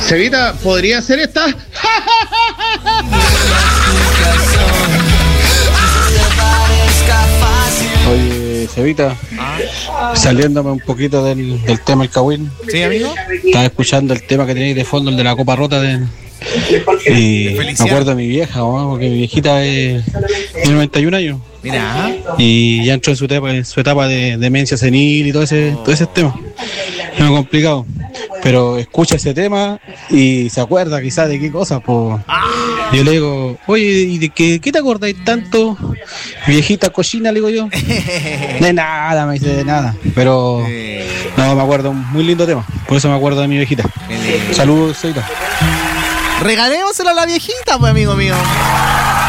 Cevita, ¿podría ser esta? Oye, Cevita, saliéndome un poquito del tema del Cagüín. ¿Sí, amigo? Estaba escuchando el tema que tenéis de fondo, el de la copa rota y me acuerdo de mi vieja, ¿no? Porque mi viejita tiene 91 años. Mira. Y ya entró en su etapa de demencia senil y todo ese tema. Es muy complicado. Pero escucha ese tema y se acuerda quizás de qué cosas. Yo le digo, oye, ¿y de qué te acordáis tanto? Viejita cochina, le digo yo. De nada, me dice, de nada. Pero no, me acuerdo, un muy lindo tema. Por eso me acuerdo de mi viejita. Saludos, Seita. Regalémoselo a la viejita, pues, amigo mío.